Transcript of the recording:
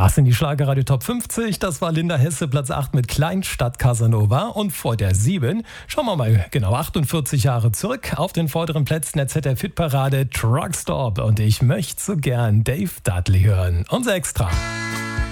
Das sind die Schlagerradio Top 50. Das war Linda Hesse, Platz 8 mit Kleinstadt Casanova. Und vor der 7 schauen wir mal genau 48 Jahre zurück. Auf den vorderen Plätzen der ZDF-Hitparade Truckstop. Und ich möchte so gern Dave Dudley hören. Unser Extra.